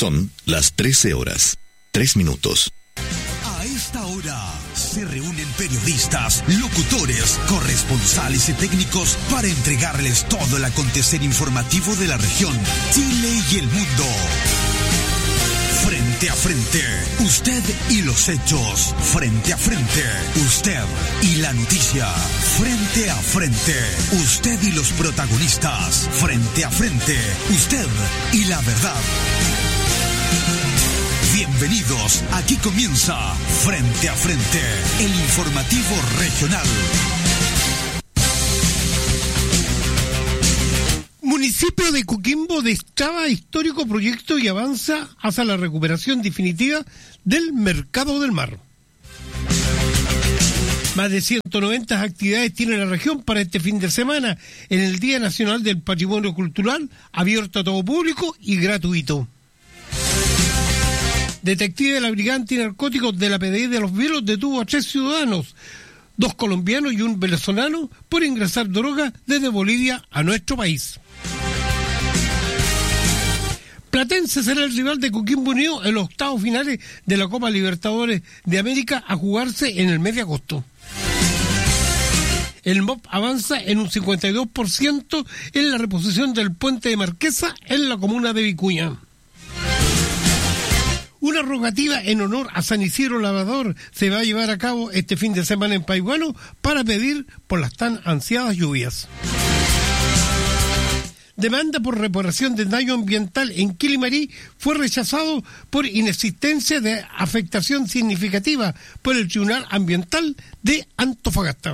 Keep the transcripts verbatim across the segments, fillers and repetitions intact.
Son las trece horas, tres minutos. A esta hora se reúnen periodistas, locutores, corresponsales y técnicos para entregarles todo el acontecer informativo de la región, Chile y el mundo. Frente a frente, usted y los hechos. Frente a frente, usted y la noticia. Frente a frente, usted y los protagonistas. Frente a frente, usted y la verdad. Bienvenidos, aquí comienza Frente a Frente, el informativo regional. Municipio de Coquimbo destraba histórico proyecto y avanza hacia la recuperación definitiva del mercado del mar. Más de ciento noventa actividades tiene la región para este fin de semana en el Día Nacional del Patrimonio Cultural, abierto a todo público y gratuito. Detective de la Brigada Antinarcóticos de la P D I de Los Vilos detuvo a tres ciudadanos, dos colombianos y un venezolano, por ingresar droga desde Bolivia a nuestro país. Platense será el rival de Coquimbo Unido en los octavos finales de la Copa Libertadores de América a jugarse en el mes de agosto. El M O P avanza en un cincuenta y dos por ciento en la reposición del puente de Marquesa en la comuna de Vicuña. Una rogativa en honor a San Isidro Labrador se va a llevar a cabo este fin de semana en Paihuano para pedir por las tan ansiadas lluvias. Demanda por reparación de daño ambiental en Quilimarí fue rechazado por inexistencia de afectación significativa por el Tribunal Ambiental de Antofagasta.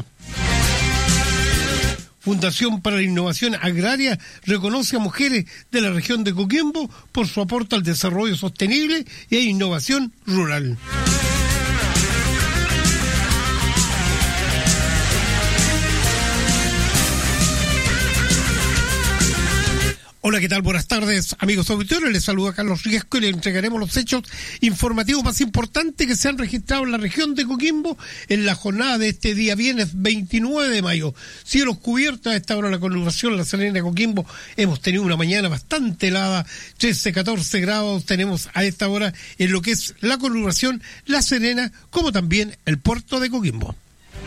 Fundación para la Innovación Agraria reconoce a mujeres de la región de Coquimbo por su aporte al desarrollo sostenible y a innovación rural. Hola, ¿qué tal? Buenas tardes, amigos auditores. Les saluda Carlos Riesco y les entregaremos los hechos informativos más importantes que se han registrado en la región de Coquimbo en la jornada de este día viernes veintinueve de mayo. Cielos cubiertos a esta hora la conurbación, La Serena, Coquimbo. Hemos tenido una mañana bastante helada, trece, catorce grados tenemos a esta hora en lo que es la conurbación, La Serena, como también el puerto de Coquimbo.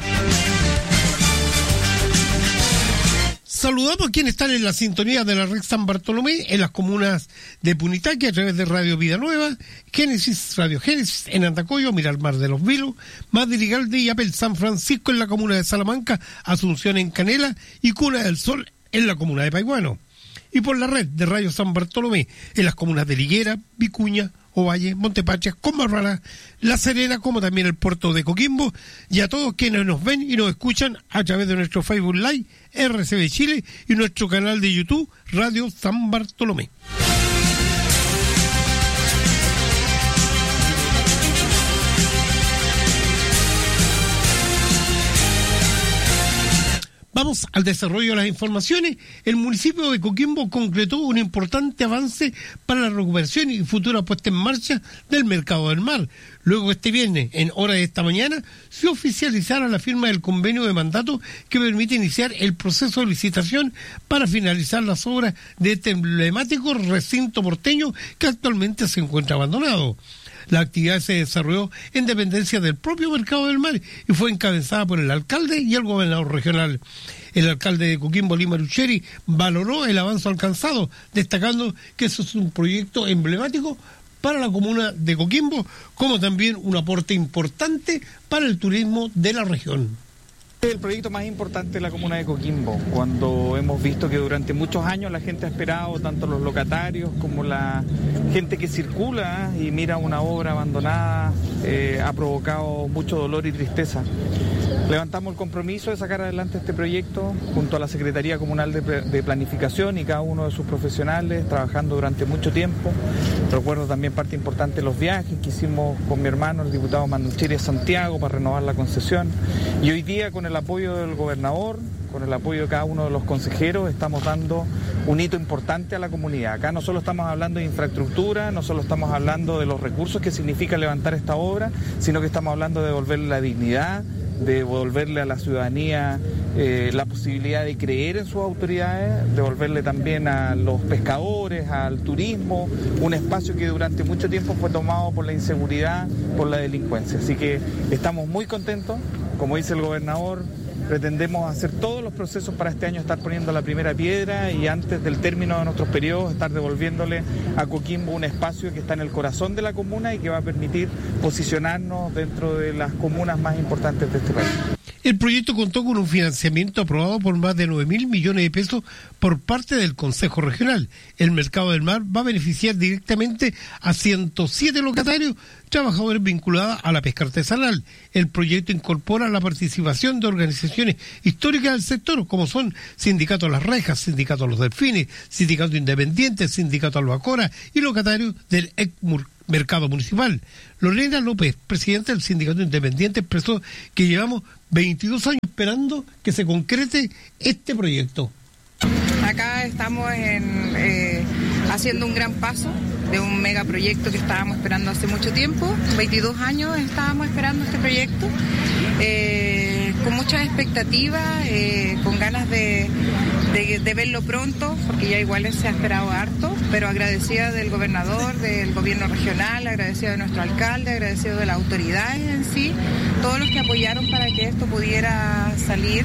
Saludamos a quienes están en la sintonía de la red San Bartolomé en las comunas de Punitaqui a través de Radio Vida Nueva, Génesis, Radio Génesis en Andacoyo, Miralmar de los Vilos, Madrigalde y Apel San Francisco en la comuna de Salamanca, Asunción en Canela y Cuna del Sol en la comuna de Paihuano. Y por la red de Radio San Bartolomé en las comunas de Liguera, Vicuña, Ovalle, Montepatria, Comarrala, La Serena, como también el puerto de Coquimbo, y a todos quienes nos ven y nos escuchan a través de nuestro Facebook Live, R C B Chile, y nuestro canal de YouTube, Radio San Bartolomé. Vamos al desarrollo de las informaciones. El municipio de Coquimbo concretó un importante avance para la recuperación y futura puesta en marcha del mercado del mar. Luego este viernes, en horas de esta mañana, se oficializará la firma del convenio de mandato que permite iniciar el proceso de licitación para finalizar las obras de este emblemático recinto porteño que actualmente se encuentra abandonado. La actividad se desarrolló en dependencia del propio mercado del mar y fue encabezada por el alcalde y el gobernador regional. El alcalde de Coquimbo, Lima Rucheri, valoró el avance alcanzado, destacando que eso es un proyecto emblemático para la comuna de Coquimbo, como también un aporte importante para el turismo de la región. Es el proyecto más importante de la comuna de Coquimbo, cuando hemos visto que durante muchos años la gente ha esperado, tanto los locatarios como la gente que circula y mira una obra abandonada, eh, ha provocado mucho dolor y tristeza. Levantamos el compromiso de sacar adelante este proyecto junto a la Secretaría Comunal de, de Planificación y cada uno de sus profesionales, trabajando durante mucho tiempo. Recuerdo también parte importante de los viajes que hicimos con mi hermano, el diputado Manuchiri, a Santiago para renovar la concesión. Y hoy día, con el apoyo del gobernador, con el apoyo de cada uno de los consejeros, estamos dando un hito importante a la comunidad. Acá no solo estamos hablando de infraestructura, no solo estamos hablando de los recursos que significa levantar esta obra, sino que estamos hablando de devolverle la dignidad de devolverle a la ciudadanía eh, la posibilidad de creer en sus autoridades, devolverle también a los pescadores, al turismo, un espacio que durante mucho tiempo fue tomado por la inseguridad, por la delincuencia. Así que estamos muy contentos, como dice el gobernador, pretendemos hacer todos los procesos para este año estar poniendo la primera piedra y antes del término de nuestros periodos estar devolviéndole a Coquimbo un espacio que está en el corazón de la comuna y que va a permitir posicionarnos dentro de las comunas más importantes de este país. El proyecto contó con un financiamiento aprobado por más de nueve mil millones de pesos por parte del Consejo Regional. El Mercado del Mar va a beneficiar directamente a ciento siete locatarios, trabajadores vinculados a la pesca artesanal. El proyecto incorpora la participación de organizaciones históricas del sector, como son Sindicato Las Rejas, Sindicato Los Delfines, Sindicato Independiente, Sindicato Albacora y locatarios del ex Mercado Municipal. Lorena López, presidenta del Sindicato Independiente, expresó que llevamos veintidós años esperando que se concrete este proyecto. Acá estamos en, eh, haciendo un gran paso de un megaproyecto que estábamos esperando hace mucho tiempo. veintidós años estábamos esperando este proyecto, eh, con muchas expectativas, eh, con ganas de, de, de verlo pronto, porque ya igual se ha esperado harto, pero agradecida del gobernador, del gobierno regional, agradecida de nuestro alcalde, agradecida de las autoridades en sí, todos los que apoyaron para que esto pudiera salir.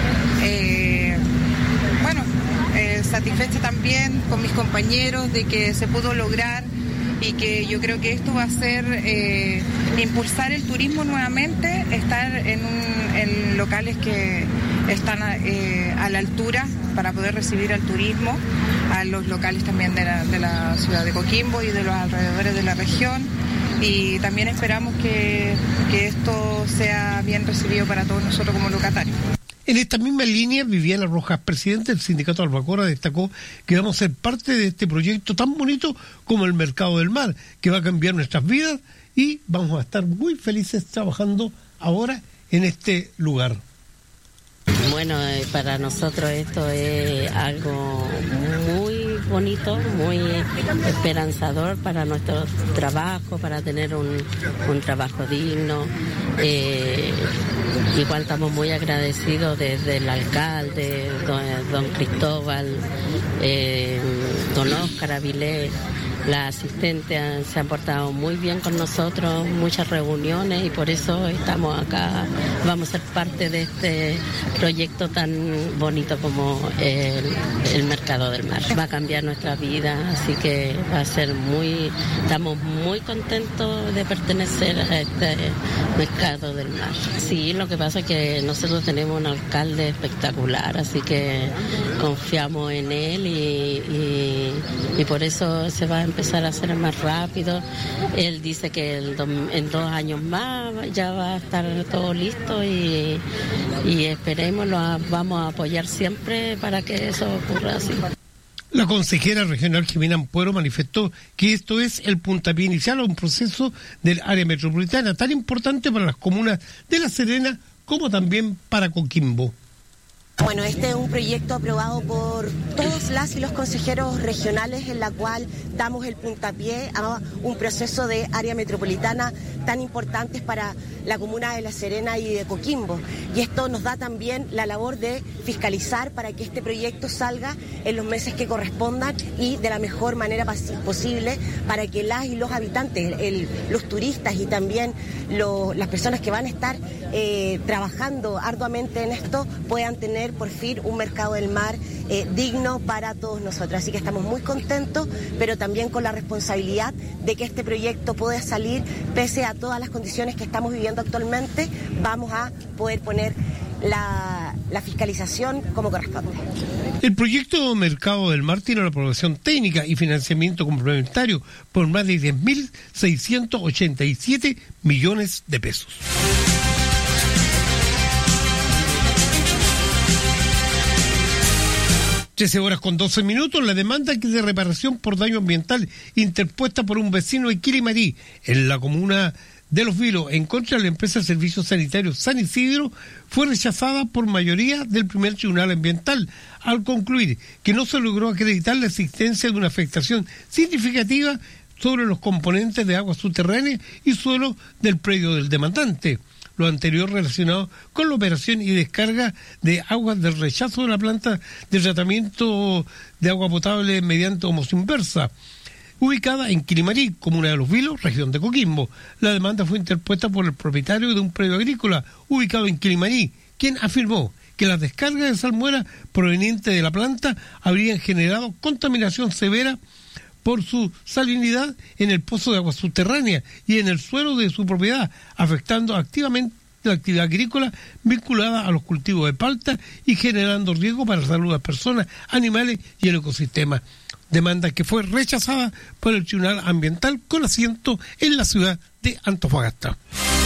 Eh, bueno, eh, satisfecha también con mis compañeros de que se pudo lograr y que yo creo que esto va a ser eh, impulsar el turismo nuevamente, estar en, un, en locales que están eh, a la altura para poder recibir al turismo, a los locales también de la, de la ciudad de Coquimbo y de los alrededores de la región, y también esperamos que, que esto sea bien recibido para todos nosotros como locatarios. En esta misma línea, Viviana Rojas, presidenta del Sindicato Albacora, destacó que vamos a ser parte de este proyecto tan bonito como el Mercado del Mar, que va a cambiar nuestras vidas y vamos a estar muy felices trabajando ahora en este lugar. Bueno, eh, para nosotros esto es algo muy bonito, muy esperanzador para nuestro trabajo, para tener un, un trabajo digno. Eh, igual estamos muy agradecidos desde el alcalde, don, don Cristóbal, eh, don Óscar Avilés. Las asistentes se han portado muy bien con nosotros, muchas reuniones, y por eso estamos acá. Vamos a ser parte de este proyecto tan bonito como el, el Mercado del Mar. Va a cambiar nuestra vida, así que va a ser muy, estamos muy contentos de pertenecer a este Mercado del Mar. Sí, lo que pasa es que nosotros tenemos un alcalde espectacular, así que confiamos en él y, y, y por eso se va a empezar a hacer más rápido. Él dice que el do, en dos años más ya va a estar todo listo y, y esperemos, lo vamos a apoyar siempre para que eso ocurra así. La consejera regional Jimena Ampuero manifestó que esto es el puntapié inicial a un proceso del área metropolitana tan importante para las comunas de La Serena como también para Coquimbo. Bueno, este es un proyecto aprobado por todos las y los consejeros regionales, en la cual damos el puntapié a un proceso de área metropolitana tan importantes para la comuna de La Serena y de Coquimbo. Y esto nos da también la labor de fiscalizar para que este proyecto salga en los meses que correspondan y de la mejor manera posible para que las y los habitantes, el, los turistas y también lo, las personas que van a estar eh, trabajando arduamente en esto puedan tener por fin un mercado del mar eh, digno para todos nosotros. Así que estamos muy contentos, pero también con la responsabilidad de que este proyecto pueda salir pese a todas las condiciones que estamos viviendo actualmente. Vamos a poder poner la, la fiscalización como corresponde. El proyecto Mercado del Mar tiene la aprobación técnica y financiamiento complementario por más de diez mil seiscientos ochenta y siete millones de pesos. trece horas con doce minutos, la demanda de reparación por daño ambiental interpuesta por un vecino de Quilimarí, en la comuna de Los Vilos, en contra de la empresa de servicios sanitarios San Isidro, fue rechazada por mayoría del primer tribunal ambiental, al concluir que no se logró acreditar la existencia de una afectación significativa sobre los componentes de aguas subterráneas y suelo del predio del demandante. lo anterior relacionado con la operación y descarga de aguas del rechazo de la planta de tratamiento de agua potable mediante osmosis inversa, ubicada en Quilimarí, comuna de Los Vilos, región de Coquimbo. La demanda fue interpuesta por el propietario de un predio agrícola ubicado en Quilimarí, quien afirmó que las descargas de salmuera provenientes de la planta habrían generado contaminación severa por su salinidad en el pozo de agua subterránea y en el suelo de su propiedad, afectando activamente la actividad agrícola vinculada a los cultivos de palta y generando riesgo para la salud de las personas, animales y el ecosistema. Demanda que fue rechazada por el Tribunal Ambiental con asiento en la ciudad de Antofagasta.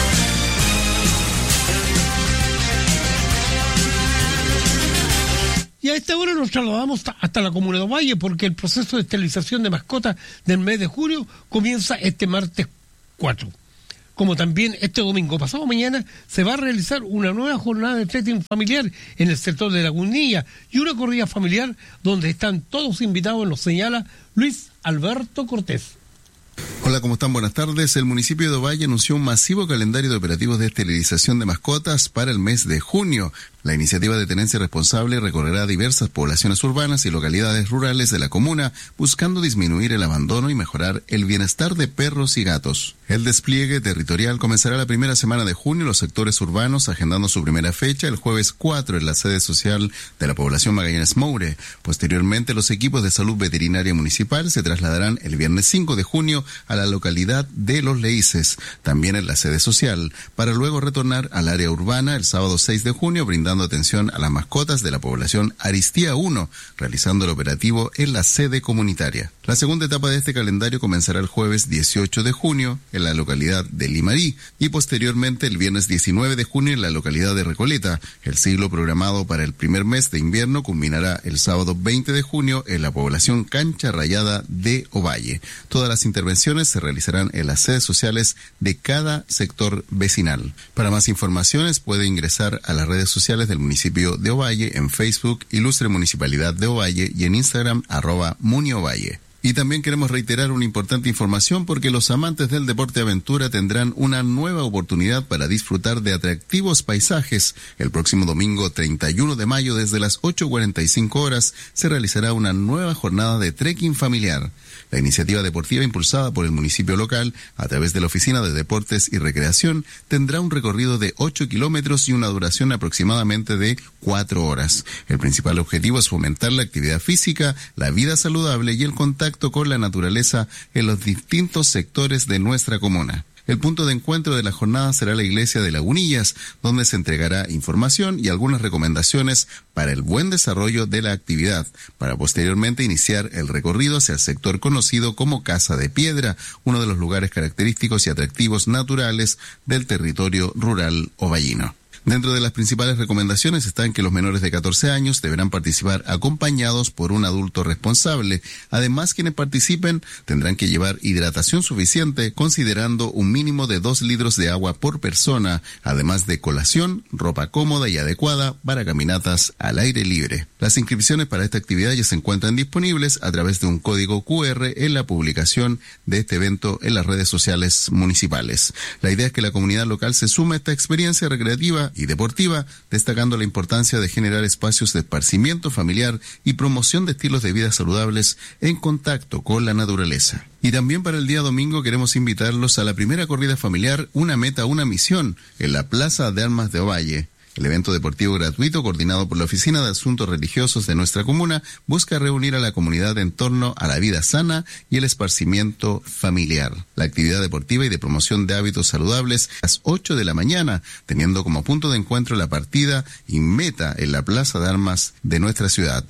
Y a esta hora nos trasladamos hasta la comuna de Ovalle porque el proceso de esterilización de mascotas del mes de junio comienza este martes cuatro. Como también este domingo pasado mañana se va a realizar una nueva jornada de trekking familiar en el sector de Lagunilla y una corrida familiar donde están todos invitados, nos señala Luis Alberto Cortés. Hola, ¿cómo están? Buenas tardes. El municipio de Ovalle anunció un masivo calendario de operativos de esterilización de mascotas para el mes de junio. La iniciativa de tenencia responsable recorrerá diversas poblaciones urbanas y localidades rurales de la comuna, buscando disminuir el abandono y mejorar el bienestar de perros y gatos. El despliegue territorial comenzará la primera semana de junio en los sectores urbanos, agendando su primera fecha el jueves cuatro en la sede social de la población Magallanes Moure. Posteriormente, los equipos de salud veterinaria municipal se trasladarán el viernes cinco de junio a la localidad de Los Leises, también en la sede social, para luego retornar al área urbana el sábado seis de junio, brindando atención a las mascotas de la población Aristía uno, realizando el operativo en la sede comunitaria. La segunda etapa de este calendario comenzará el jueves dieciocho de junio en la localidad de Limarí y posteriormente el viernes diecinueve de junio en la localidad de Recoleta. El ciclo programado para el primer mes de invierno culminará el sábado veinte de junio en la población Cancha Rayada de Ovalle. Todas las intervenciones se realizarán en las sedes sociales de cada sector vecinal. Para más informaciones puede ingresar a las redes sociales del municipio de Ovalle en Facebook, Ilustre Municipalidad de Ovalle, y en Instagram, arroba MuniOvalle. Y también queremos reiterar una importante información porque los amantes del deporte aventura tendrán una nueva oportunidad para disfrutar de atractivos paisajes. El próximo domingo treinta y uno de mayo desde las ocho cuarenta y cinco horas se realizará una nueva jornada de trekking familiar. La iniciativa deportiva impulsada por el municipio local a través de la Oficina de Deportes y Recreación tendrá un recorrido de ocho kilómetros y una duración aproximadamente de cuatro horas. El principal objetivo es fomentar la actividad física, la vida saludable y el contacto con la naturaleza en los distintos sectores de nuestra comuna. El punto de encuentro de la jornada será la iglesia de Lagunillas, donde se entregará información y algunas recomendaciones para el buen desarrollo de la actividad, para posteriormente iniciar el recorrido hacia el sector conocido como Casa de Piedra, uno de los lugares característicos y atractivos naturales del territorio rural ovallino. Dentro de las principales recomendaciones están que los menores de catorce años deberán participar acompañados por un adulto responsable. Además, quienes participen tendrán que llevar hidratación suficiente, considerando un mínimo de dos litros de agua por persona, además de colación, ropa cómoda y adecuada para caminatas al aire libre. Las inscripciones para esta actividad ya se encuentran disponibles a través de un código cu erre en la publicación de este evento en las redes sociales municipales. La idea es que la comunidad local se sume a esta experiencia recreativa y deportiva, destacando la importancia de generar espacios de esparcimiento familiar y promoción de estilos de vida saludables en contacto con la naturaleza. Y también para el día domingo queremos invitarlos a la primera corrida familiar Una Meta, Una Misión en la Plaza de Armas de Ovalle. El evento deportivo gratuito, coordinado por la Oficina de Asuntos Religiosos de nuestra comuna, busca reunir a la comunidad en torno a la vida sana y el esparcimiento familiar. La actividad deportiva y de promoción de hábitos saludables a las ocho de la mañana, teniendo como punto de encuentro la partida y meta en la Plaza de Armas de nuestra ciudad.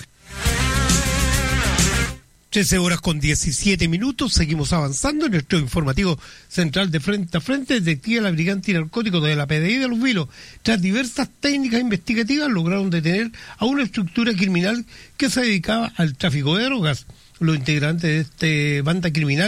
trece horas con diecisiete minutos, seguimos avanzando en nuestro informativo central de Frente a Frente. Detective la brigante narcótico de la P D I de Los Vilos, tras diversas técnicas investigativas, lograron detener a una estructura criminal que se dedicaba al tráfico de drogas. Los integrantes de esta banda criminal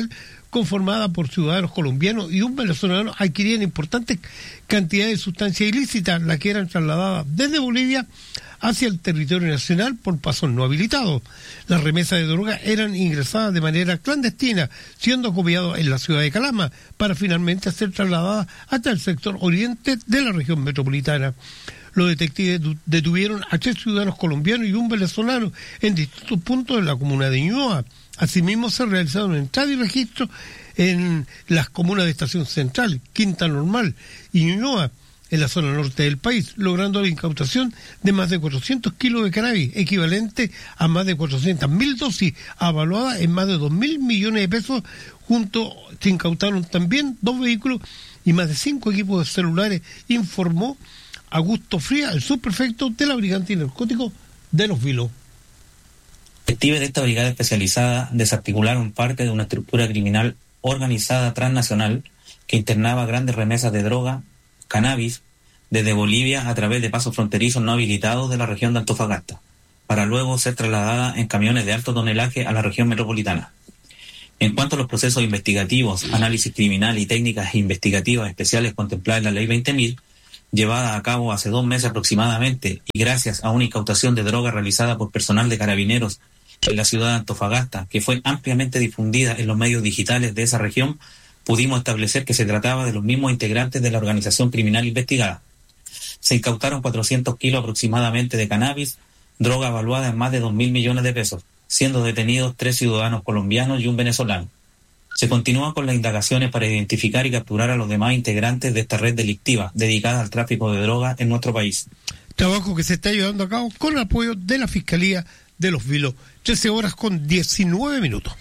conformada por ciudadanos colombianos y un venezolano, adquirían importantes cantidades de sustancias ilícitas, las que eran trasladadas desde Bolivia hacia el territorio nacional por pasos no habilitados. Las remesas de droga eran ingresadas de manera clandestina, siendo acopiados en la ciudad de Calama, para finalmente ser trasladadas hasta el sector oriente de la región metropolitana. Los detectives detuvieron a tres ciudadanos colombianos y un venezolano en distintos puntos de la comuna de Ñuñoa. Asimismo, se realizaron entradas y registros en las comunas de Estación Central, Quinta Normal y Ñuñoa, en la zona norte del país, logrando la incautación de más de cuatrocientos kilos de cannabis, equivalente a más de cuatrocientas mil dosis, avaluadas en más de dos mil millones de pesos. Junto se incautaron también dos vehículos y más de cinco equipos de celulares, informó Augusto Fría, el subprefecto de la Brigada Antinarcótico de Los Vilos. Detectives de esta brigada especializada desarticularon parte de una estructura criminal organizada transnacional que internaba grandes remesas de droga, cannabis, desde Bolivia a través de pasos fronterizos no habilitados de la región de Antofagasta, para luego ser trasladada en camiones de alto tonelaje a la región metropolitana. En cuanto a los procesos investigativos, análisis criminal y técnicas investigativas especiales contempladas en la Ley veinte mil, llevada a cabo hace dos meses aproximadamente, y gracias a una incautación de droga realizada por personal de Carabineros en la ciudad de Antofagasta, que fue ampliamente difundida en los medios digitales de esa región, pudimos establecer que se trataba de los mismos integrantes de la organización criminal investigada. Se incautaron cuatrocientos kilos aproximadamente de cannabis, droga evaluada en más de dos mil millones de pesos, siendo detenidos tres ciudadanos colombianos y un venezolano. Se continúa con las indagaciones para identificar y capturar a los demás integrantes de esta red delictiva dedicada al tráfico de droga en nuestro país. Trabajo que se está llevando a cabo con el apoyo de la Fiscalía de Los Vilos. trece horas con diecinueve minutos.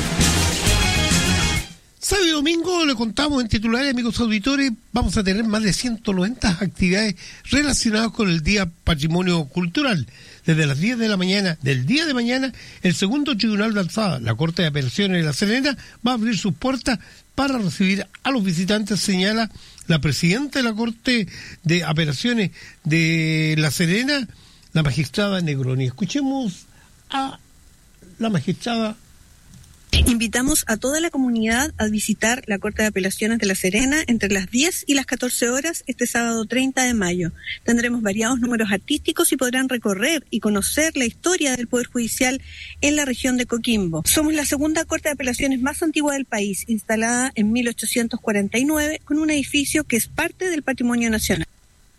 Sábado y domingo, le contamos en titulares, amigos auditores, vamos a tener más de ciento noventa actividades relacionadas con el Día Patrimonio Cultural. Desde las diez de la mañana del día de mañana, el segundo Tribunal de Alzada, la Corte de Apelaciones de La Serena, va a abrir sus puertas para recibir a los visitantes, señala la presidenta de la Corte de Apelaciones de La Serena, la magistrada Negroni. Escuchemos a la magistrada. Invitamos a toda la comunidad a visitar la Corte de Apelaciones de La Serena entre las diez y las catorce horas este sábado treinta de mayo. Tendremos variados números artísticos y podrán recorrer y conocer la historia del Poder Judicial en la región de Coquimbo. Somos la segunda Corte de Apelaciones más antigua del país, instalada en mil ochocientos cuarenta y nueve, con un edificio que es parte del patrimonio nacional.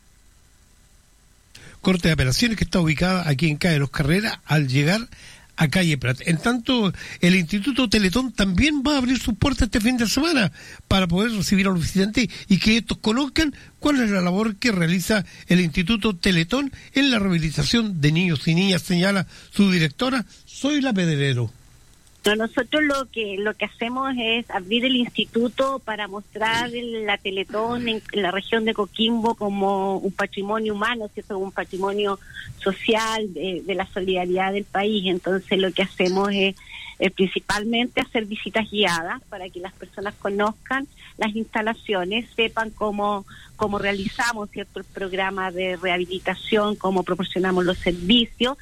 Corte de Apelaciones que está ubicada aquí en Calle Los Carreras, al llegar a Calle Prat. En tanto, el Instituto Teletón también va a abrir sus puertas este fin de semana para poder recibir a los visitantes y que estos conozcan cuál es la labor que realiza el Instituto Teletón en la rehabilitación de niños y niñas, señala su directora, Zoila Pedrero. Nosotros lo que lo que hacemos es abrir el instituto para mostrar la Teletón en, en la región de Coquimbo como un patrimonio humano, ¿cierto? Un patrimonio social de, de la solidaridad del país. Entonces lo que hacemos es, es principalmente hacer visitas guiadas para que las personas conozcan las instalaciones, sepan cómo cómo realizamos, ¿cierto?, el programa de rehabilitación, cómo proporcionamos los servicios.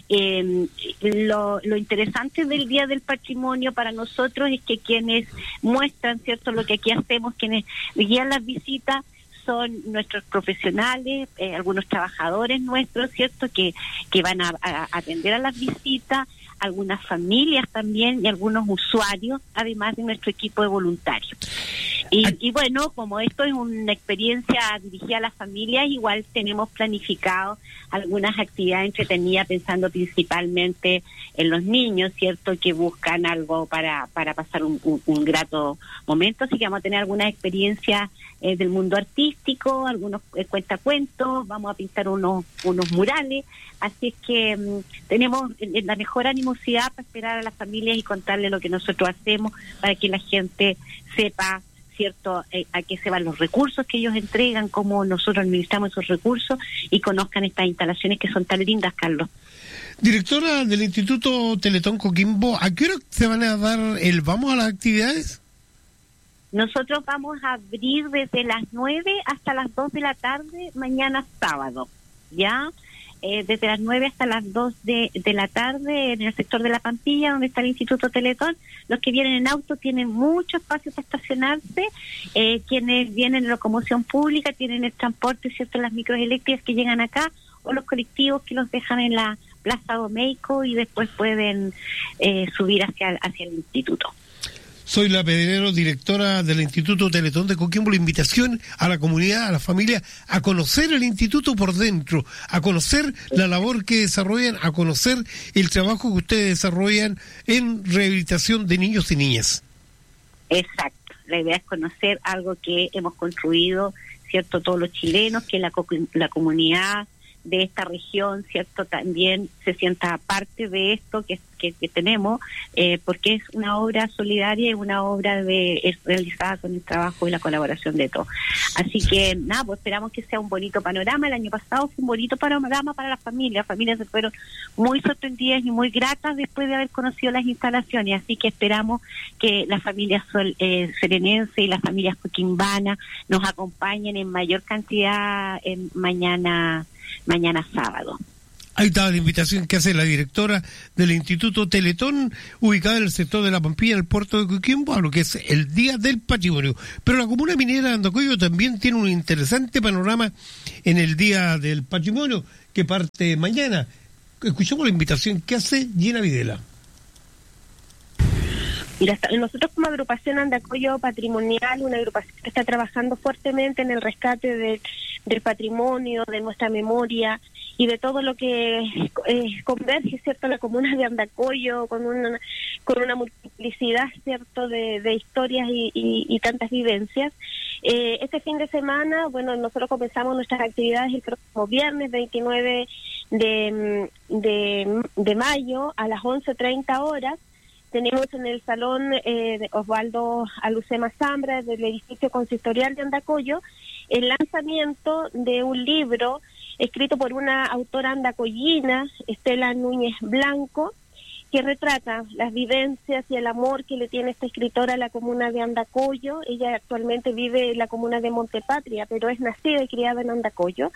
Eh, lo, lo interesante del Día del Patrimonio para nosotros es que quienes muestran, cierto, lo que aquí hacemos, quienes guían las visitas, son nuestros profesionales, eh, algunos trabajadores nuestros, cierto, que, que van a, a atender a las visitas, algunas familias también y algunos usuarios, además de nuestro equipo de voluntarios. Y, y bueno, como esto es una experiencia dirigida a las familias, igual tenemos planificado algunas actividades entretenidas, pensando principalmente en los niños, ¿cierto?, que buscan algo para, para pasar un, un, un grato momento. Así que vamos a tener algunas experiencias eh, del mundo artístico, algunos eh, cuentacuentos, vamos a pintar unos, unos murales. Así es que um, tenemos eh, la mejor animosidad para esperar a las familias y contarles lo que nosotros hacemos para que la gente sepa, cierto, eh, a qué se van los recursos que ellos entregan, cómo nosotros administramos esos recursos y conozcan estas instalaciones que son tan lindas, Carlos. Directora del Instituto Teletón Coquimbo, ¿a qué hora se van a dar el vamos a las actividades? Nosotros vamos a abrir desde las nueve hasta las dos de la tarde mañana sábado, ¿ya? eh, desde las nueve hasta las dos de, de la tarde en el sector de La Pampilla, donde está el Instituto Teletón. Los que vienen en auto tienen mucho espacio para estacionarse, eh, quienes vienen en locomoción pública tienen el transporte, ¿cierto?, las micros eléctricas que llegan acá, o los colectivos que los dejan en la Plaza Domeico y después pueden eh, subir hacia, hacia el instituto. Soy la Pedrero, directora del Instituto Teletón de Coquimbo. La invitación a la comunidad, a la familia, a conocer el instituto por dentro, a conocer la labor que desarrollan, a conocer el trabajo que ustedes desarrollan en rehabilitación de niños y niñas. Exacto. La idea es conocer algo que hemos construido, ¿cierto?, todos los chilenos, que la, la comunidad de esta región, ¿cierto?, también se sienta parte de esto que, que, que tenemos, eh, porque es una obra solidaria y una obra de es realizada con el trabajo y la colaboración de todos. Así que, nada, pues esperamos que sea un bonito panorama. El año pasado fue un bonito panorama para las familias. Las familias se fueron muy sorprendidas y muy gratas después de haber conocido las instalaciones, así que esperamos que las familias sol, eh, serenenses y las familias coquimbanas nos acompañen en mayor cantidad en mañana mañana sábado. Ahí está la invitación que hace la directora del Instituto Teletón, ubicada en el sector de La Pampilla, en el puerto de Coquimbo, a lo que es el Día del Patrimonio. Pero la comuna minera de Andacollo también tiene un interesante panorama en el Día del Patrimonio, que parte mañana. Escuchemos la invitación que hace Gina Videla. Mira, nosotros como agrupación Andacollo Patrimonial, una agrupación que está trabajando fuertemente en el rescate de, del patrimonio, de nuestra memoria y de todo lo que eh, converge, ¿cierto?, la comuna de Andacollo con una con una multiplicidad, ¿cierto?, de, de historias y, y, y tantas vivencias. Eh, este fin de semana, bueno, nosotros comenzamos nuestras actividades el próximo viernes veintinueve de, de, de mayo a las once treinta horas. Tenemos en el salón eh, de Osvaldo Alucema Zambra, del edificio consistorial de Andacollo, el lanzamiento de un libro escrito por una autora andacoyina, Estela Núñez Blanco, que retrata las vivencias y el amor que le tiene esta escritora a la comuna de Andacollo. Ella actualmente vive en la comuna de Montepatria, pero es nacida y criada en Andacollo.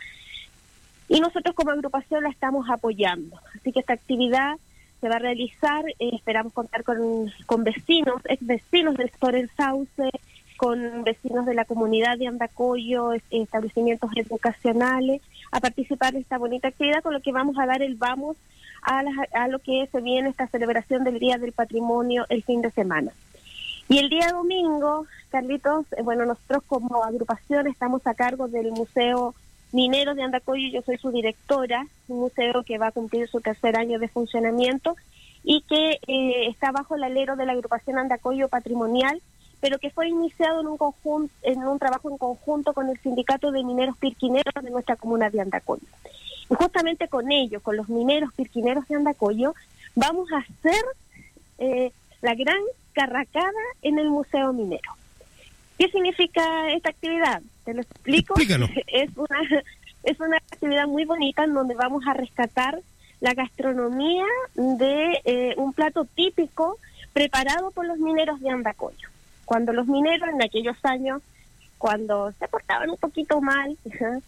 Y nosotros como agrupación la estamos apoyando. Así que esta actividad se va a realizar, eh, esperamos contar con, con vecinos, ex vecinos del sector El Sauce, con vecinos de la comunidad de Andacollo, establecimientos educacionales, a participar de esta bonita actividad, con lo que vamos a dar el vamos a, la, a lo que se viene esta celebración del Día del Patrimonio el fin de semana. Y el día domingo, Carlitos, eh, bueno, nosotros como agrupación estamos a cargo del Museo Minero de Andacollo. Yo soy su directora, un museo que va a cumplir su tercer año de funcionamiento y que eh, está bajo el alero de la agrupación Andacollo Patrimonial, pero que fue iniciado en un conjunto, en un trabajo en conjunto con el Sindicato de Mineros Pirquineros de nuestra comuna de Andacollo. Y justamente con ellos, con los mineros pirquineros de Andacollo, vamos a hacer eh, la gran carracada en el Museo Minero. ¿Qué significa esta actividad? Te lo explico. Explícalo. Es una, es una actividad muy bonita en donde vamos a rescatar la gastronomía de eh, un plato típico preparado por los mineros de Andacollo. Cuando los mineros en aquellos años, cuando se portaban un poquito mal,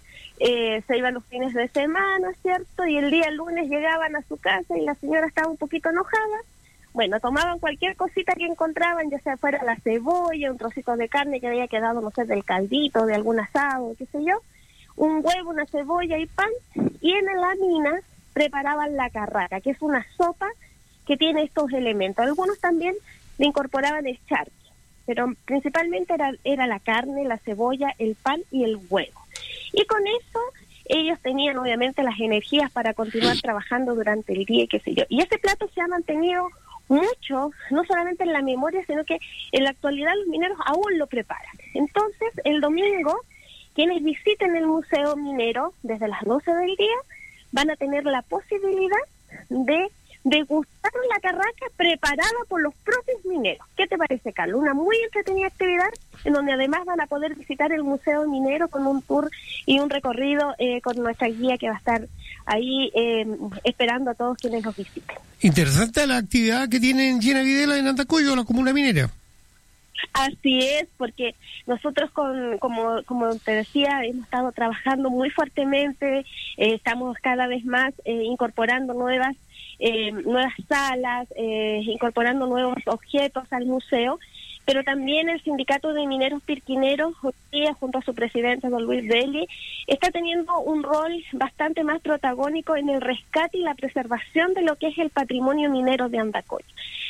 eh, se iban los fines de semana, ¿cierto? Y el día lunes llegaban a su casa y la señora estaba un poquito enojada. Bueno, tomaban cualquier cosita que encontraban, ya sea fuera la cebolla, un trocito de carne que había quedado, no sé, del caldito, de algún asado, qué sé yo, un huevo, una cebolla y pan, y en la mina preparaban la carraca, que es una sopa que tiene estos elementos. Algunos también le incorporaban el charqui, pero principalmente era, era la carne, la cebolla, el pan y el huevo. Y con eso ellos tenían obviamente las energías para continuar trabajando durante el día y qué sé yo. Y ese plato se ha mantenido mucho, no solamente en la memoria, sino que en la actualidad los mineros aún lo preparan. Entonces, el domingo, quienes visiten el Museo Minero desde las doce del día van a tener la posibilidad de degustar la carraca preparada por los propios mineros. ¿Qué te parece, Carlos? Una muy entretenida actividad en donde además van a poder visitar el Museo Minero con un tour y un recorrido eh, con nuestra guía que va a estar ahí eh, esperando a todos quienes nos visiten. Interesante la actividad que tienen Gina Videla en Andacollo, la comuna minera. Así es, porque nosotros, con, como, como te decía, hemos estado trabajando muy fuertemente, eh, estamos cada vez más eh, incorporando nuevas eh, nuevas salas, eh, incorporando nuevos objetos al museo, pero también el Sindicato de Mineros Pirquineros, hoy día, junto a su presidente, don Luis Deli, está teniendo un rol bastante más protagónico en el rescate y la preservación de lo que es el patrimonio minero de Andacollo.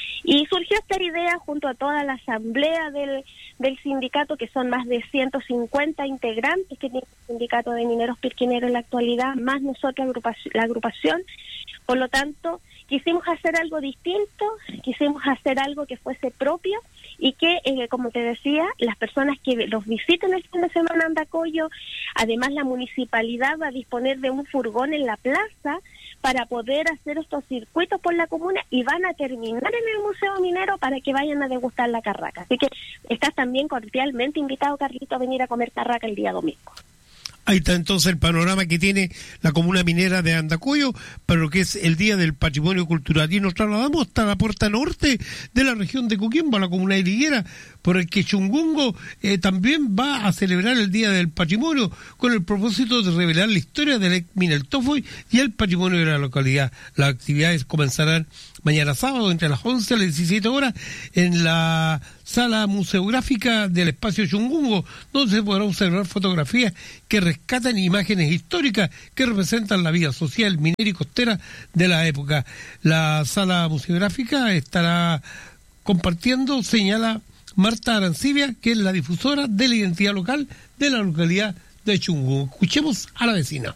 Y surgió esta idea junto a toda la asamblea del, del sindicato, que son más de ciento cincuenta integrantes que tiene el Sindicato de Mineros Pirquineros en la actualidad, más nosotros agrupación, la agrupación. Por lo tanto, quisimos hacer algo distinto, quisimos hacer algo que fuese propio y que, eh, como te decía, las personas que los visiten el fin de semana en Andacollo, además la municipalidad va a disponer de un furgón en la plaza para poder hacer estos circuitos por la comuna y van a terminar en el Museo Minero para que vayan a degustar la carraca. Así que estás también cordialmente invitado, Carlito, a venir a comer carraca el día domingo. Ahí está entonces el panorama que tiene la comuna minera de Andacollo para lo que es el Día del Patrimonio Cultural. Y nos trasladamos hasta la puerta norte de la región de Coquimbo, a la comuna de Liguera, por el que Chungungo eh, también va a celebrar el Día del Patrimonio con el propósito de revelar la historia del ex mina El Tofoy y el patrimonio de la localidad. Las actividades comenzarán mañana sábado entre las once y las diecisiete horas en la sala museográfica del espacio Chungungo, donde se podrá observar fotografías que rescatan imágenes históricas que representan la vida social, minera y costera de la época. La sala museográfica estará compartiendo, señala Marta Arancibia, que es la difusora de la identidad local de la localidad de Chungungo. Escuchemos a la vecina.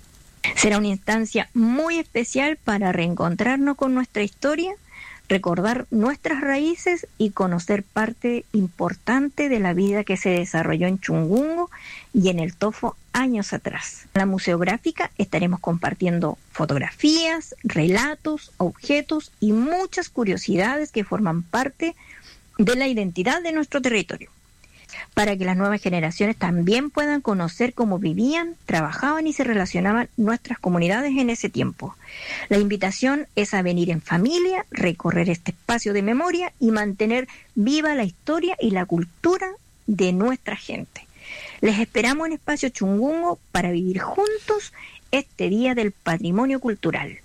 Será una instancia muy especial para reencontrarnos con nuestra historia, recordar nuestras raíces y conocer parte importante de la vida que se desarrolló en Chungungo y en el Tofo años atrás. En la museográfica estaremos compartiendo fotografías, relatos, objetos y muchas curiosidades que forman parte de la identidad de nuestro territorio, para que las nuevas generaciones también puedan conocer cómo vivían, trabajaban y se relacionaban nuestras comunidades en ese tiempo. La invitación es a venir en familia, recorrer este espacio de memoria y mantener viva la historia y la cultura de nuestra gente. Les esperamos en Espacio Chungungo para vivir juntos este Día del Patrimonio Cultural.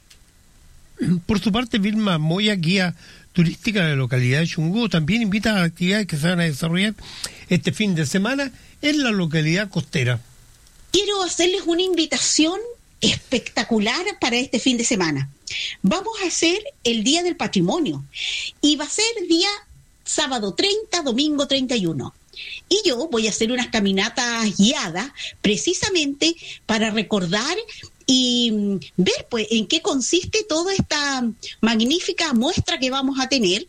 Por su parte, Vilma Moya, guía turística de la localidad de Chungungo, también invita a las actividades que se van a desarrollar este fin de semana en la localidad costera. Quiero hacerles una invitación espectacular para este fin de semana. Vamos a hacer el Día del Patrimonio y va a ser día sábado treinta, domingo treinta y uno. Y yo voy a hacer unas caminatas guiadas precisamente para recordar y ver pues en qué consiste toda esta magnífica muestra que vamos a tener.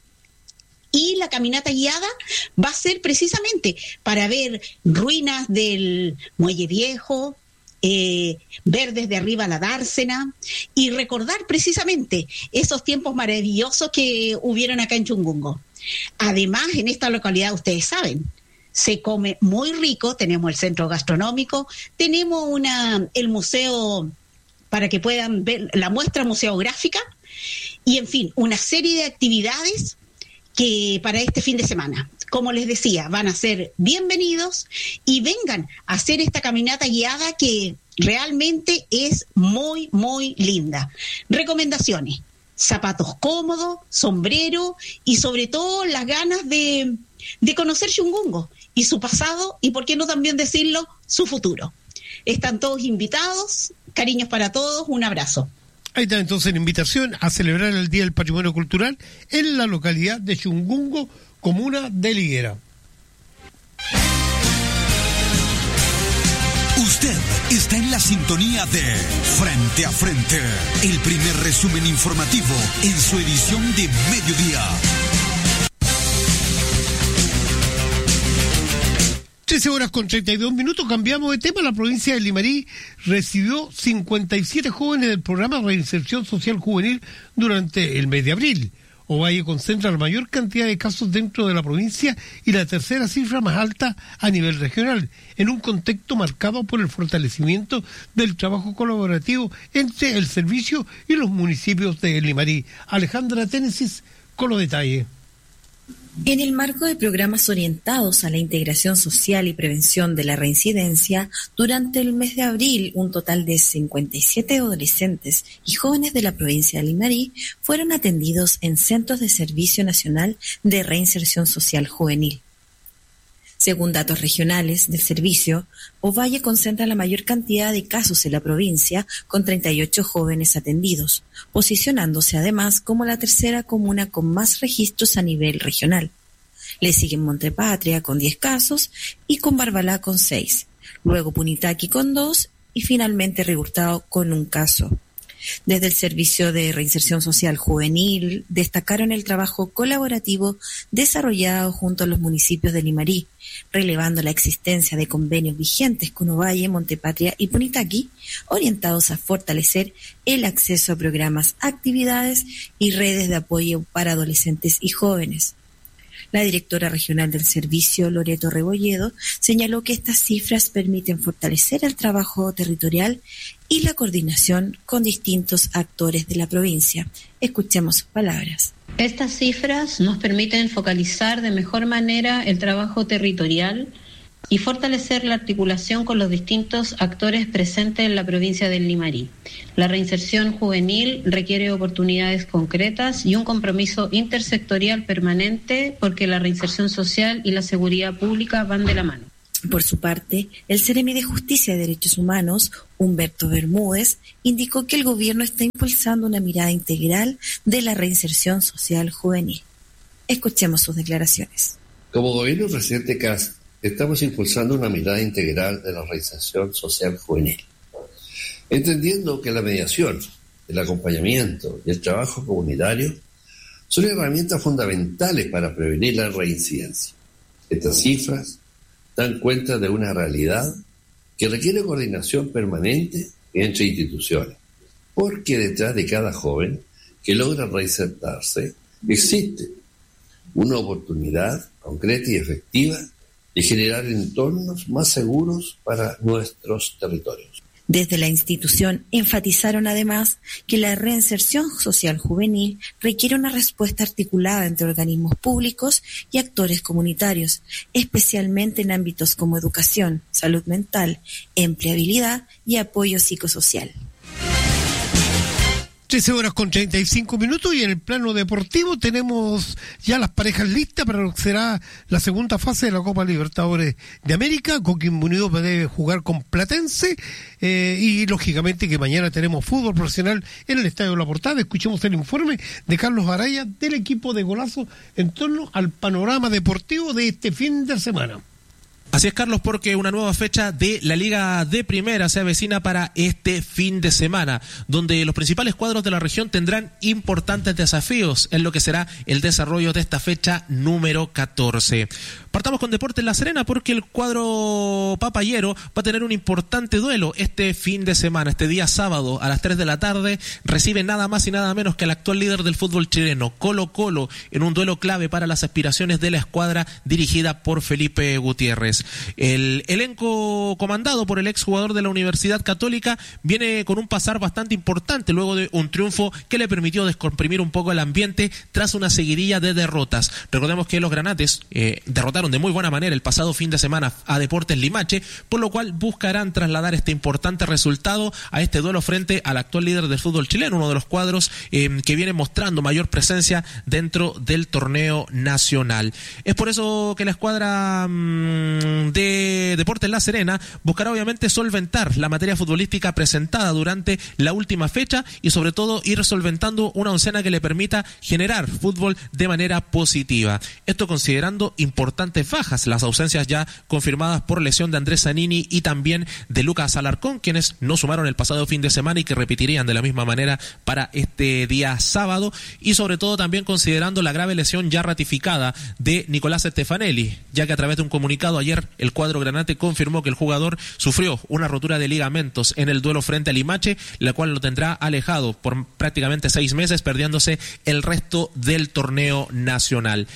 Y la caminata guiada va a ser precisamente para ver ruinas del Muelle Viejo, eh, ver desde arriba la dársena y recordar precisamente esos tiempos maravillosos que hubieron acá en Chungungo. Además, en esta localidad, ustedes saben, se come muy rico, tenemos el centro gastronómico, tenemos una el museo para que puedan ver la muestra museográfica y, en fin, una serie de actividades que para este fin de semana, como les decía, van a ser bienvenidos y vengan a hacer esta caminata guiada que realmente es muy, muy linda. Recomendaciones: zapatos cómodos, sombrero y sobre todo las ganas de, de conocer Chungungo y su pasado y, por qué no también decirlo, su futuro. Están todos invitados, cariños para todos, un abrazo. Ahí está entonces la invitación a celebrar el Día del Patrimonio Cultural en la localidad de Chungungo, comuna de Liguera. Usted está en la sintonía de Frente a Frente, el primer resumen informativo en su edición de mediodía. trece horas con treinta y dos minutos, cambiamos de tema. La provincia de Limarí recibió cincuenta y siete jóvenes del programa de reinserción social juvenil durante el mes de abril. Ovalle concentra la mayor cantidad de casos dentro de la provincia y la tercera cifra más alta a nivel regional, en un contexto marcado por el fortalecimiento del trabajo colaborativo entre el servicio y los municipios de Limarí. Alejandra Ténesis con los detalles. En el marco de programas orientados a la integración social y prevención de la reincidencia, durante el mes de abril, un total de cincuenta y siete adolescentes y jóvenes de la provincia de Limarí fueron atendidos en centros de Servicio Nacional de Reinserción Social Juvenil. Según datos regionales del servicio, Ovalle concentra la mayor cantidad de casos en la provincia, con treinta y ocho jóvenes atendidos, posicionándose además como la tercera comuna con más registros a nivel regional. Le siguen Montepatria con diez casos y con Barbalá con seis, luego Punitaqui con dos y finalmente Río Hurtado con un caso. Desde el Servicio de Reinserción Social Juvenil destacaron el trabajo colaborativo desarrollado junto a los municipios de Limarí, relevando la existencia de convenios vigentes con Ovalle, Montepatria y Punitaqui, orientados a fortalecer el acceso a programas, actividades y redes de apoyo para adolescentes y jóvenes. La directora regional del servicio, Loreto Rebolledo, señaló que estas cifras permiten fortalecer el trabajo territorial y la coordinación con distintos actores de la provincia. Escuchemos sus palabras. Estas cifras nos permiten focalizar de mejor manera el trabajo territorial y fortalecer la articulación con los distintos actores presentes en la provincia del Limarí. La reinserción juvenil requiere oportunidades concretas y un compromiso intersectorial permanente, porque la reinserción social y la seguridad pública van de la mano. Por su parte, el Seremi de Justicia y Derechos Humanos, Humberto Bermúdez, indicó que el gobierno está impulsando una mirada integral de la reinserción social juvenil. Escuchemos sus declaraciones. Como gobierno presidente Kast, estamos impulsando una mirada integral de la reinserción social juvenil, entendiendo que la mediación, el acompañamiento y el trabajo comunitario son herramientas fundamentales para prevenir la reincidencia. Estas cifras dan cuenta de una realidad que requiere coordinación permanente entre instituciones, porque detrás de cada joven que logra reinsertarse existe una oportunidad concreta y efectiva de generar entornos más seguros para nuestros territorios. Desde la institución enfatizaron además que la reinserción social juvenil requiere una respuesta articulada entre organismos públicos y actores comunitarios, especialmente en ámbitos como educación, salud mental, empleabilidad y apoyo psicosocial. trece horas con treinta y cinco minutos, y en el plano deportivo tenemos ya las parejas listas para lo que será la segunda fase de la Copa Libertadores de América. Coquimbo Unido debe jugar con Platense eh, y lógicamente que mañana tenemos fútbol profesional en el Estadio La Portada. Escuchemos el informe de Carlos Araya del equipo de Golazo en torno al panorama deportivo de este fin de semana. Así es, Carlos, porque una nueva fecha de la Liga de Primera se avecina para este fin de semana, donde los principales cuadros de la región tendrán importantes desafíos en lo que será el desarrollo de esta fecha número catorce. Partamos con Deportes La Serena, porque el cuadro papayero va a tener un importante duelo este fin de semana. Este día sábado a las tres de la tarde recibe nada más y nada menos que al actual líder del fútbol chileno, Colo Colo, en un duelo clave para las aspiraciones de la escuadra dirigida por Felipe Gutiérrez. El elenco comandado por el exjugador de la Universidad Católica viene con un pasar bastante importante luego de un triunfo que le permitió descomprimir un poco el ambiente tras una seguidilla de derrotas. Recordemos que los granates eh, derrotaron de muy buena manera el pasado fin de semana a Deportes Limache, por lo cual buscarán trasladar este importante resultado a este duelo frente al actual líder del fútbol chileno, uno de los cuadros eh, que viene mostrando mayor presencia dentro del torneo nacional. Es por eso que la escuadra mmm, de Deportes La Serena buscará obviamente solventar la materia futbolística presentada durante la última fecha y sobre todo ir solventando una oncena que le permita generar fútbol de manera positiva. Esto considerando importantes bajas, las ausencias ya confirmadas por lesión de Andrés Zanini y también de Lucas Alarcón, quienes no sumaron el pasado fin de semana y que repetirían de la misma manera para este día sábado, y sobre todo también considerando la grave lesión ya ratificada de Nicolás Stefanelli, ya que a través de un comunicado ayer el cuadro granate confirmó que el jugador sufrió una rotura de ligamentos en el duelo frente a Limache, la cual lo tendrá alejado por prácticamente seis meses, perdiéndose el resto del torneo nacional.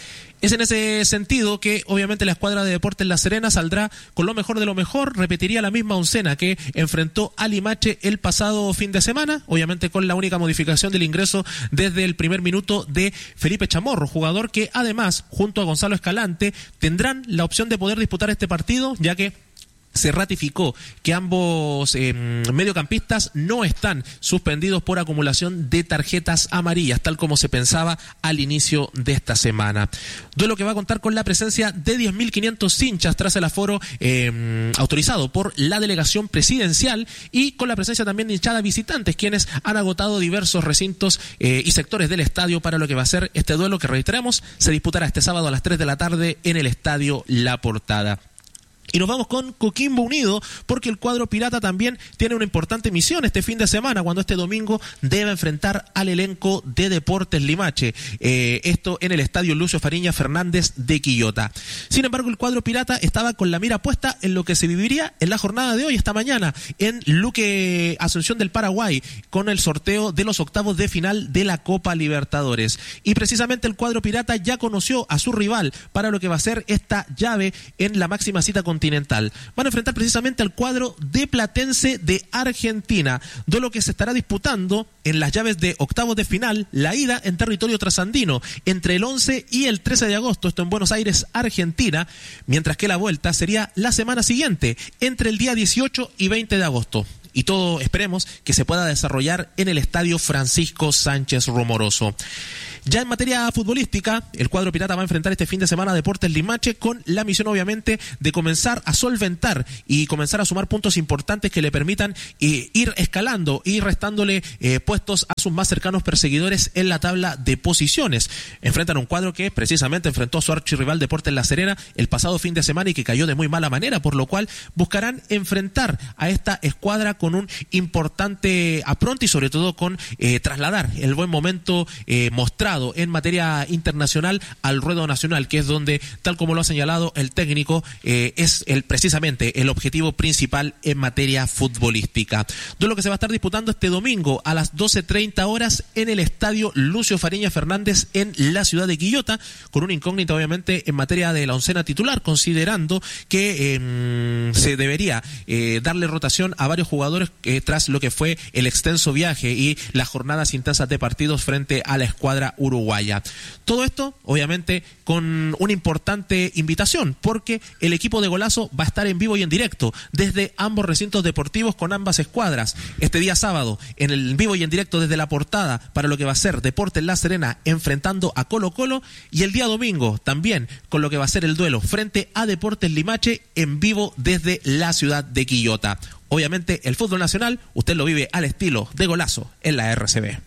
Es en ese sentido que obviamente la escuadra de Deportes La Serena saldrá con lo mejor de lo mejor, repetiría la misma oncena que enfrentó a Limache el pasado fin de semana, obviamente con la única modificación del ingreso desde el primer minuto de Felipe Chamorro, jugador que además junto a Gonzalo Escalante tendrán la opción de poder disputar este partido, ya que se ratificó que ambos eh, mediocampistas no están suspendidos por acumulación de tarjetas amarillas, tal como se pensaba al inicio de esta semana. Duelo que va a contar con la presencia de diez mil quinientos hinchas tras el aforo eh, autorizado por la delegación presidencial y con la presencia también de hinchada visitantes, quienes han agotado diversos recintos eh, y sectores del estadio para lo que va a ser este duelo que, reiteramos, se disputará este sábado a las tres de la tarde en el estadio La Portada. Y nos vamos con Coquimbo Unido, porque el cuadro pirata también tiene una importante misión este fin de semana, cuando este domingo debe enfrentar al elenco de Deportes Limache. Eh, esto en el estadio Lucio Fariña Fernández de Quillota. Sin embargo, el cuadro pirata estaba con la mira puesta en lo que se viviría en la jornada de hoy, esta mañana, en Luque Asunción del Paraguay, con el sorteo de los octavos de final de la Copa Libertadores. Y precisamente el cuadro pirata ya conoció a su rival para lo que va a ser esta llave en la máxima cita continental. Van a enfrentar precisamente al cuadro de Platense de Argentina, duelo que se estará disputando en las llaves de octavos de final, la ida en territorio trasandino, entre el once y el trece de agosto, esto en Buenos Aires, Argentina, mientras que la vuelta sería la semana siguiente, entre el día dieciocho y veinte de agosto. Y todo esperemos que se pueda desarrollar en el estadio Francisco Sánchez Romoroso. Ya en materia futbolística, el cuadro pirata va a enfrentar este fin de semana a Deportes Limache con la misión obviamente de comenzar a solventar y comenzar a sumar puntos importantes que le permitan eh, ir escalando y restándole eh, puestos a sus más cercanos perseguidores en la tabla de posiciones. Enfrentan a un cuadro que precisamente enfrentó a su archirrival Deportes La Serena el pasado fin de semana y que cayó de muy mala manera, por lo cual buscarán enfrentar a esta escuadra con un importante apronte y sobre todo con eh, trasladar el buen momento eh, mostrado en materia internacional al ruedo nacional, que es donde, tal como lo ha señalado el técnico, eh, es el precisamente el objetivo principal en materia futbolística. Duelo que se va a estar disputando este domingo a las doce treinta horas en el estadio Lucio Fariña Fernández en la ciudad de Quillota, con una incógnita obviamente en materia de la oncena titular, considerando que eh, se debería eh, darle rotación a varios jugadores eh, tras lo que fue el extenso viaje y las jornadas intensas de partidos frente a la escuadra uruguaya. Todo esto, obviamente, con una importante invitación, porque el equipo de Golazo va a estar en vivo y en directo desde ambos recintos deportivos con ambas escuadras. Este día sábado, en el vivo y en directo desde La Portada, para lo que va a ser Deportes La Serena enfrentando a Colo Colo, y el día domingo también con lo que va a ser el duelo frente a Deportes Limache en vivo desde la ciudad de Quillota. Obviamente, el fútbol nacional, usted lo vive al estilo de Golazo en la R C B.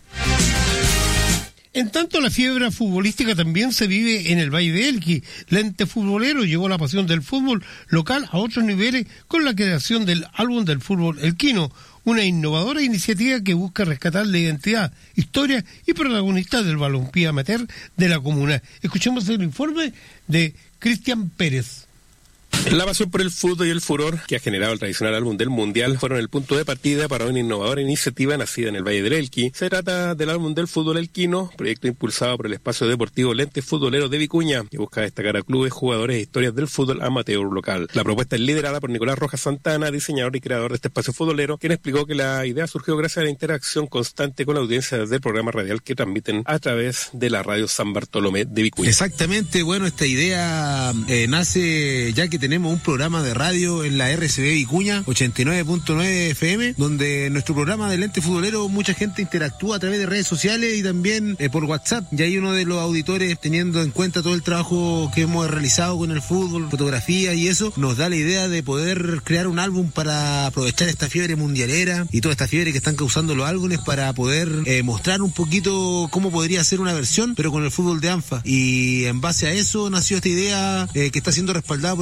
En tanto, la fiebre futbolística también se vive en el Valle de Elqui. El ente futbolero llevó la pasión del fútbol local a otros niveles con la creación del álbum del fútbol elquino, una innovadora iniciativa que busca rescatar la identidad, historia y protagonistas del balompié amateur de la comuna. Escuchemos el informe de Cristian Pérez. La pasión por el fútbol y el furor que ha generado el tradicional álbum del Mundial fueron el punto de partida para una innovadora iniciativa nacida en el Valle del Elqui. Se trata del álbum del fútbol elquino, proyecto impulsado por el espacio deportivo Lente Futbolero de Vicuña, que busca destacar a clubes, jugadores e historias del fútbol amateur local. La propuesta es liderada por Nicolás Rojas Santana, diseñador y creador de este espacio futbolero, quien explicó que la idea surgió gracias a la interacción constante con la audiencia del programa radial que transmiten a través de la radio San Bartolomé de Vicuña. Exactamente, bueno, esta idea eh, nace ya que tenemos un programa de radio en la R C B Vicuña, ochenta y nueve punto nueve F M, donde en nuestro programa del ente futbolero mucha gente interactúa a través de redes sociales y también eh, por WhatsApp. Y ahí uno de los auditores, teniendo en cuenta todo el trabajo que hemos realizado con el fútbol, fotografía y eso, nos da la idea de poder crear un álbum para aprovechar esta fiebre mundialera y toda esta fiebre que están causando los álbumes para poder eh, mostrar un poquito cómo podría ser una versión, pero con el fútbol de ANFA. Y en base a eso nació esta idea eh, que está siendo respaldada por algunos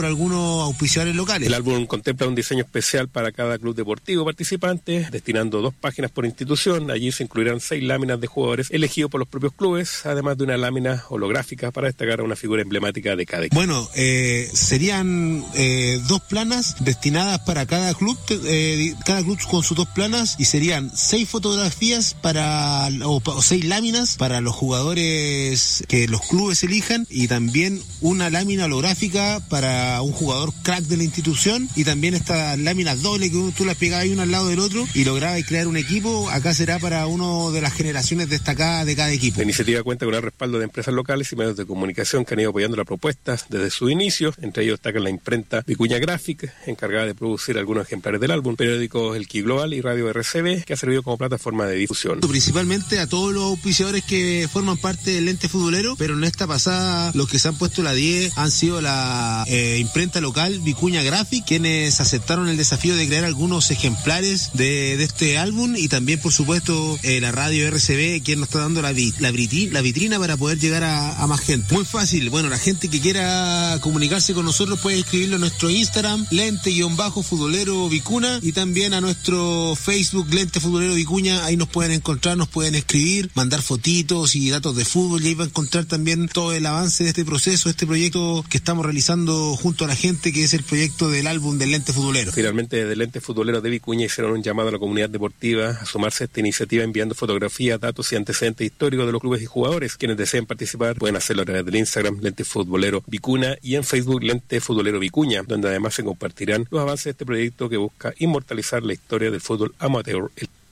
algunos auspiciadores locales. El álbum contempla un diseño especial para cada club deportivo participante, destinando dos páginas por institución. Allí se incluirán seis láminas de jugadores elegidos por los propios clubes, además de una lámina holográfica para destacar a una figura emblemática de cada equipo. Bueno, eh, serían eh, dos planas destinadas para cada club, eh, cada club con sus dos planas, y serían seis fotografías para o, o seis láminas para los jugadores que los clubes elijan, y también una lámina holográfica para un jugador crack de la institución, y también estas láminas dobles que tú las pegabas una al lado del otro y lograbas crear un equipo. Acá será para uno de las generaciones destacadas de cada equipo. La iniciativa cuenta con el respaldo de empresas locales y medios de comunicación que han ido apoyando la propuesta desde su inicio. Entre ellos destacan la imprenta Vicuña Graphic, encargada de producir algunos ejemplares del álbum, periódicos El Ki Global y Radio R C B, que ha servido como plataforma de difusión. Principalmente a todos los auspiciadores que forman parte del ente futbolero, pero en esta pasada los que se han puesto la diez han sido la eh, imprenta local Vicuña Graphic, quienes aceptaron el desafío de crear algunos ejemplares de, de este álbum, y también por supuesto eh, la Radio R C B, quien nos está dando la, vi, la, vitrina, la vitrina para poder llegar a, a más gente. Muy fácil, bueno, la gente que quiera comunicarse con nosotros puede escribirlo a nuestro Instagram, lente-futbolero Vicuna, y también a nuestro Facebook, Lente Futbolero Vicuña. Ahí nos pueden encontrar, nos pueden escribir, mandar fotitos y datos de fútbol, y ahí va a encontrar también todo el avance de este proceso, este proyecto que estamos realizando junto a la gente, que es el proyecto del álbum del Lente Futbolero. Finalmente, desde el Lente Futbolero de Vicuña hicieron un llamado a la comunidad deportiva a sumarse a esta iniciativa enviando fotografías, datos y antecedentes históricos de los clubes y jugadores. Quienes deseen participar pueden hacerlo a través del Instagram Lente Futbolero Vicuna y en Facebook Lente Futbolero Vicuña, donde además se compartirán los avances de este proyecto que busca inmortalizar la historia del fútbol amateur.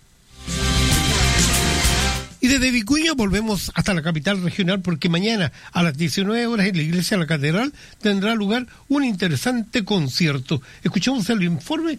Y desde Vicuña volvemos hasta la capital regional, porque mañana a las diecinueve horas en la iglesia de la Catedral tendrá lugar un interesante concierto. Escuchamos el informe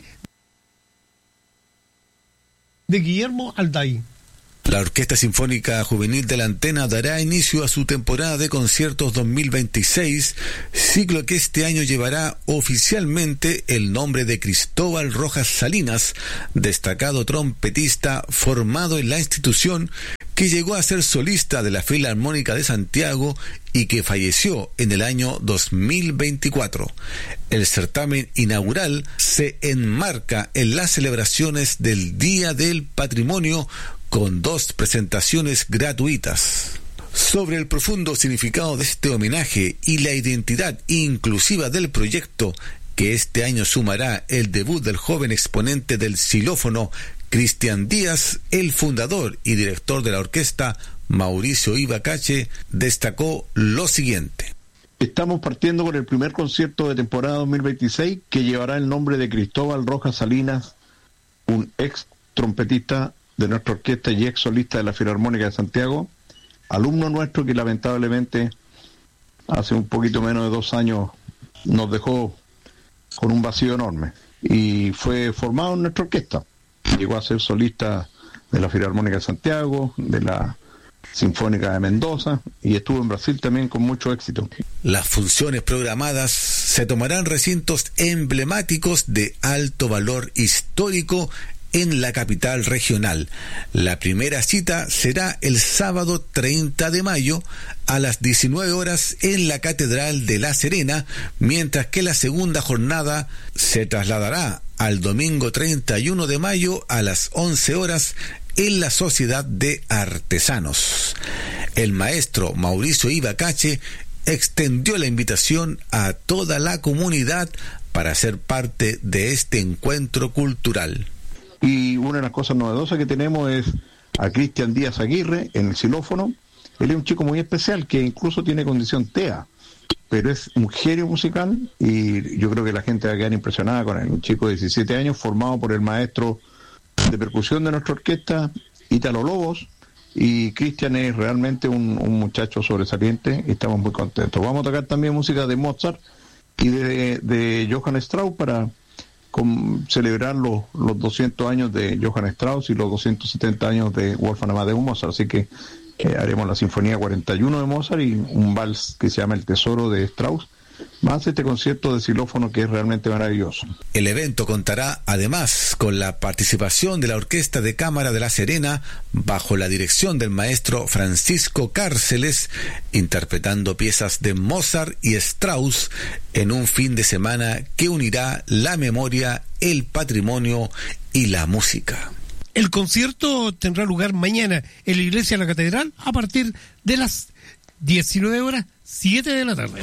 de Guillermo Alday. La Orquesta Sinfónica Juvenil de la Antena dará inicio a su temporada de conciertos dos mil veintiséis, ciclo que este año llevará oficialmente el nombre de Cristóbal Rojas Salinas, destacado trompetista formado en la institución, que llegó a ser solista de la Filarmónica de Santiago y que falleció en el año dos mil veinticuatro. El certamen inaugural se enmarca en las celebraciones del Día del Patrimonio, con dos presentaciones gratuitas. Sobre el profundo significado de este homenaje y la identidad inclusiva del proyecto, que este año sumará el debut del joven exponente del xilófono Cristian Díaz, el fundador y director de la orquesta, Mauricio Ibacache, destacó lo siguiente. Estamos partiendo con el primer concierto de temporada dos mil veintiséis, que llevará el nombre de Cristóbal Rojas Salinas, un ex trompetista de nuestra orquesta y ex solista de la Filarmónica de Santiago, alumno nuestro que lamentablemente hace un poquito menos de dos años nos dejó con un vacío enorme, y fue formado en nuestra orquesta. Llegó a ser solista de la Filarmónica de Santiago, de la Sinfónica de Mendoza, y estuvo en Brasil también con mucho éxito. Las funciones programadas se tomarán recintos emblemáticos de alto valor histórico en la capital regional. La primera cita será el sábado treinta de mayo a las diecinueve horas en la Catedral de La Serena, mientras que la segunda jornada se trasladará al domingo treinta y uno de mayo a las once horas en la Sociedad de Artesanos. El maestro Mauricio Ibacache extendió la invitación a toda la comunidad para ser parte de este encuentro cultural. Y una de las cosas novedosas que tenemos es a Cristian Díaz Aguirre en el xilófono. Él es un chico muy especial que incluso tiene condición T E A, pero es un genio musical, y yo creo que la gente va a quedar impresionada con él. Un chico de diecisiete años formado por el maestro de percusión de nuestra orquesta, Ítalo Lobos, y Cristian es realmente un, un muchacho sobresaliente y estamos muy contentos. Vamos a tocar también música de Mozart y de, de Johann Strauss para con, celebrar los, los doscientos años de Johann Strauss y los doscientos setenta años de Wolfgang Amadeus Mozart, así que eh, haremos la Sinfonía cuarenta y uno de Mozart y un vals que se llama El Tesoro de Strauss, más este concierto de xilófono que es realmente maravilloso. El evento contará además con la participación de la Orquesta de Cámara de La Serena bajo la dirección del maestro Francisco Cárceles, interpretando piezas de Mozart y Strauss en un fin de semana que unirá la memoria, el patrimonio y la música. El concierto tendrá lugar mañana en la Iglesia de la Catedral a partir de las diecinueve horas, siete de la tarde.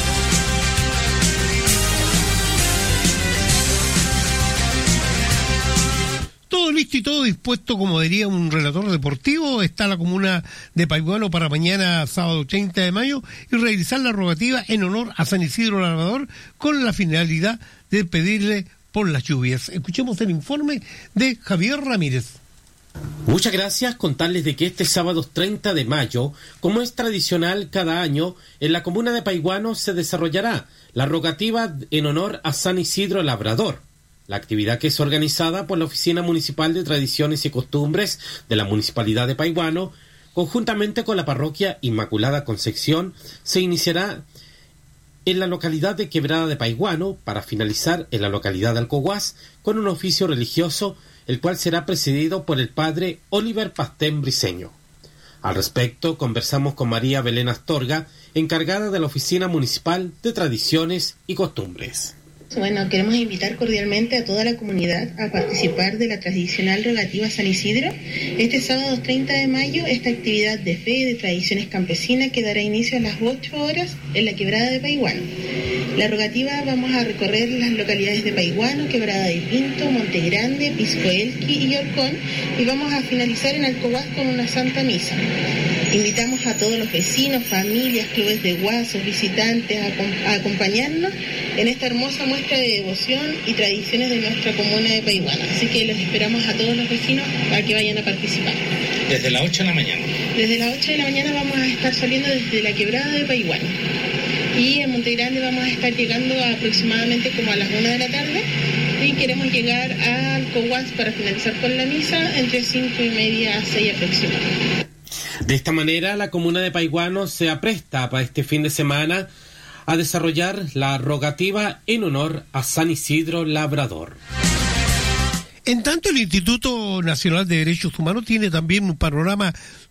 Todo listo y todo dispuesto, como diría un relator deportivo. Está la comuna de Paihuano para mañana, sábado treinta de mayo, y realizar la rogativa en honor a San Isidro Labrador con la finalidad de pedirle por las lluvias. Escuchemos el informe de Javier Ramírez. Muchas gracias. Contarles de que este sábado treinta de mayo, como es tradicional cada año, en la comuna de Paihuano se desarrollará la rogativa en honor a San Isidro Labrador. La actividad, que es organizada por la Oficina Municipal de Tradiciones y Costumbres de la Municipalidad de Paihuano, conjuntamente con la Parroquia Inmaculada Concepción, se iniciará en la localidad de Quebrada de Paihuano para finalizar en la localidad de Alcohuas con un oficio religioso, el cual será presidido por el padre Oliver Pastén Briceño. Al respecto, conversamos con María Belén Astorga, encargada de la Oficina Municipal de Tradiciones y Costumbres. Bueno, queremos invitar cordialmente a toda la comunidad a participar de la tradicional rogativa San Isidro. Este sábado treinta de mayo, esta actividad de fe y de tradiciones campesinas que dará inicio a las ocho horas en la Quebrada de Paihuano. La rogativa vamos a recorrer las localidades de Paihuano, Quebrada de Pinto, Monte Grande, Pisco Elqui y Yorcón, y vamos a finalizar en Alcohuas con una Santa Misa. Invitamos a todos los vecinos, familias, clubes de guasos, visitantes a, a acompañarnos en esta hermosa muestra de devoción y tradiciones de nuestra comuna de Paihuano. Así que los esperamos a todos los vecinos para que vayan a participar. Desde las ocho de la mañana. Desde las ocho de la mañana vamos a estar saliendo desde la Quebrada de Paihuano. Y en Monte Grande vamos a estar llegando aproximadamente como a las una de la tarde. Y queremos llegar a Alcohuas para finalizar con la misa entre cinco y media a seis aproximadamente. De esta manera, la comuna de Paihuano se apresta para este fin de semana a desarrollar la rogativa en honor a San Isidro Labrador. En tanto, el Instituto Nacional de Derechos Humanos tiene también un panorama